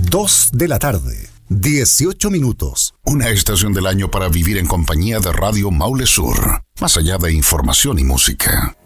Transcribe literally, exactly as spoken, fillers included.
dos de la tarde, dieciocho minutos. Una estación del año para vivir en compañía de Radio Maule Sur. Más allá de información y música.